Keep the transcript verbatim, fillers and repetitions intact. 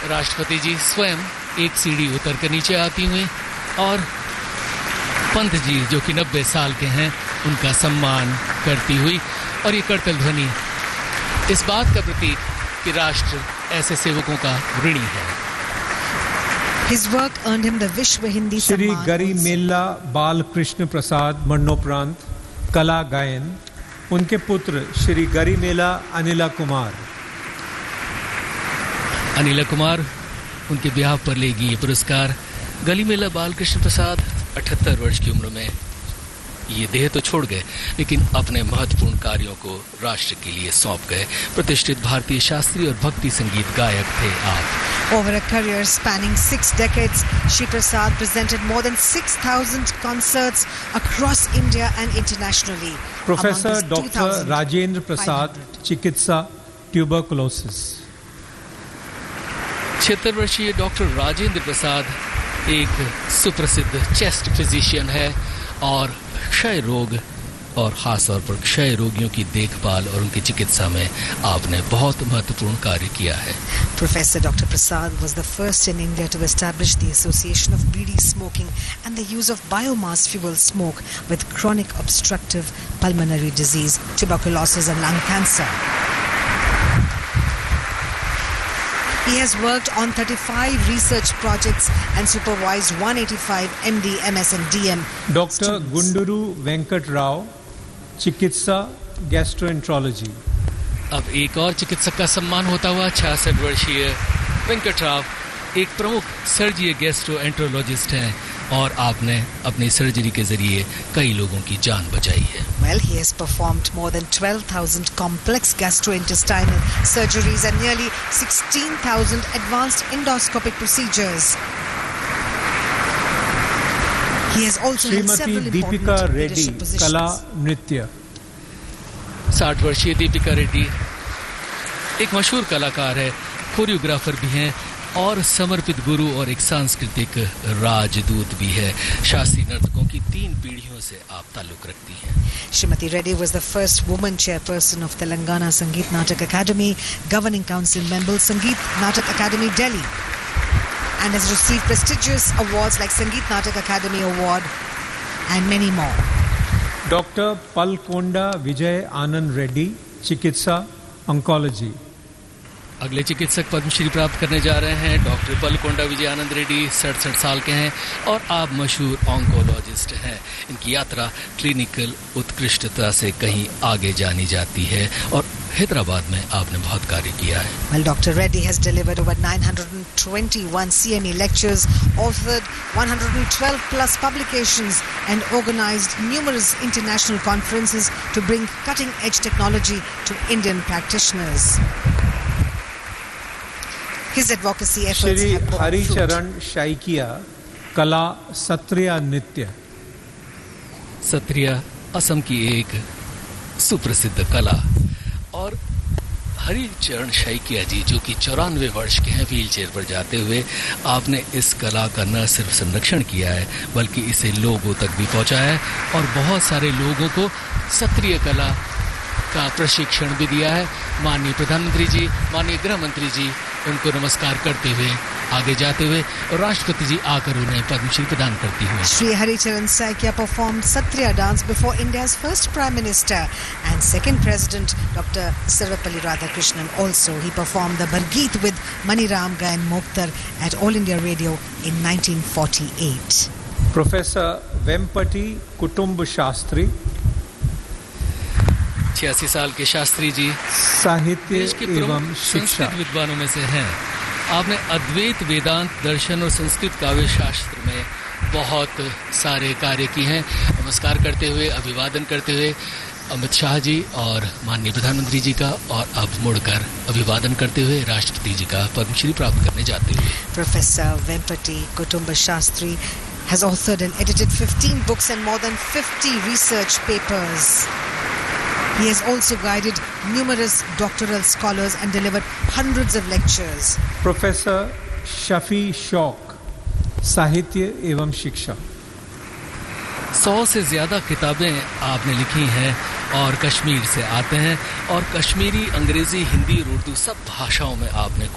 राष्ट्रपति जी स्वयं एक सीढ़ी उतर कर नीचे आती हुई और पंत जी जो कि नब्बे साल के हैं उनका सम्मान करती हुई, और ये करतल ध्वनि इस बात का प्रतीक कि राष्ट्र ऐसे सेवकों का ऋणी है। His work earned him the Vishwa Hindi Shri Samman. गरिमेल्ला Balkrishna प्रसाद मरणोपरांत कला गायन, उनके पुत्र श्री गरिमेला अनिला कुमार अनिला कुमार उनके ब्याह पर लेगी ये पुरस्कार। गरिमेला बालकृष्ण प्रसाद अठहत्तर वर्ष की उम्र में ये देह तो छोड़ गए, लेकिन अपने महत्वपूर्ण कार्यों को राष्ट्र के लिए सौंप गए। प्रतिष्ठित भारतीय शास्त्रीय और भक्ति संगीत गायक थे आप। Over a career spanning six decades, Shri Prasad presented more than six thousand concerts across India and internationally. Professor doctor Rajendra Prasad, चिकित्सा, ट्यूबरकुलोसिस। छिहत्तर वर्षीय डॉक्टर राजेंद्र प्रसाद एक सुप्रसिद्ध चेस्ट फिजिशियन है और क्षय रोग और खासतौर पर क्षय रोगियों की देखभाल और उनकी चिकित्सा में आपने बहुत महत्वपूर्ण कार्य किया है। Professor Doctor Prasad was the first in India to establish the association of bidi smoking and the use of biomass fuel smoke with chronic obstructive pulmonary disease, tuberculosis and lung cancer. He has worked on thirty-five research projects and supervised one hundred eighty-five M D, M S and D M. Doctor गुंडुरु Venkat Rao, चिकित्सा, gastroenterology. अब एक और चिकित्सक का सम्मान होता हुआ छियासठ वर्षीय वेंकट राव एक प्रमुख सर्जीय गैस्ट्रोएंट्रोलॉजिस्ट हैं और आपने अपनी सर्जरी के जरिए कई लोगों की जान बचाई है। Well, he has performed more than twelve thousand complex gastrointestinal surgeries and nearly sixteen thousand advanced endoscopic procedures. He has also held several Shrimati Deepika important Reddy, leadership positions. कला, नृत्य। साठ वर्षीय दीपिका रेड्डी एक मशहूर कलाकार है, कोरियोग्राफर भी हैं और समर्पित गुरु और एक सांस्कृतिक राजदूत भी है। शास्त्रीय नर्तकों की तीन पीढ़ियों से आप ताल्लुक रखती हैं। Srimati Reddy was the first woman chairperson of Telangana Sangeet Natak Academy, governing council member Sangeet Natak Academy Delhi, and has received prestigious awards like Sangeet Natak Academy Award and many more. Doctor Palakonda Vijay Anand Reddy, चिकित्सा, oncology. अगले चिकित्सक पद्मश्री प्राप्त करने जा रहे हैं doctor Palakonda Vijay Anand Reddy, सड़सठ साल के हैं और आप मशहूर ऑन्कोलॉजिस्ट हैं। इनकी यात्रा क्लिनिकल उत्कृष्टता से कहीं आगे जानी जाती है और हैदराबाद में आपने बहुत कार्य किया है। Well, Doctor Reddy has delivered over nine hundred twenty-one C M E lectures, authored one hundred twelve plus publications, and organized numerous international conferences to bring cutting-edge technology to Indian practitioners. His advocacy efforts Shri have borne fruit. Haricharan शाइकिया, कला, सत्रिया, नृत्य। सत्रिया असम की एक सुप्रसिद्ध कला और हरिचरण शाइकिया जी जो कि चौरानवे वर्ष के हैं, व्हील चेयर पर जाते हुए आपने इस कला का न सिर्फ संरक्षण किया है बल्कि इसे लोगों तक भी पहुंचाया है और बहुत सारे लोगों को सत्रिय कला का प्रशिक्षण भी दिया है। माननीय प्रधानमंत्री जी, माननीय गृह मंत्री जी उनको नमस्कार करते हुए आगे जाते हुए और राष्ट्रपति जी आकर उन्हें पद्मश्री प्रदान करती हुई। Shri Haricharan Saikia performed Satriya dance before India's first Prime Minister and second President Doctor Sarvepalli Radhakrishnan. Also, he performed the Bargeet with Maniram Gayan Moktar at All India Radio in nineteen forty-eight. Professor Vempati कुटुंब शास्त्री, छियासी साल के शास्त्री जी साहित्य देश के एवं प्रमुख शिक्षा। संस्कृत विद्वानों में से हैं। आपने अद्वैत, वेदांत, दर्शन और संस्कृत काव्य शास्त्र में बहुत सारे कार्य किए हैं। नमस्कार करते हुए, अभिवादन करते हुए अमित शाह जी और माननीय प्रधानमंत्री जी का और अब मुड़कर अभिवादन करते हुए राष्ट्रपति जी का पद्मश्री प्राप्त करने जाते हुए। Professor Vempati Kutumba Shastri has authored and edited fifteen books and more than fifty research papers. He has also guided numerous doctoral scholars and delivered hundreds of lectures. Professor Shafi शौक, साहित्य एवं शिक्षा। सौ से ज्यादा किताबें आपने लिखी हैं और कश्मीर से आते हैं और कश्मीरी, अंग्रेजी, हिंदी और उर्दू सब भाषाओं में आपने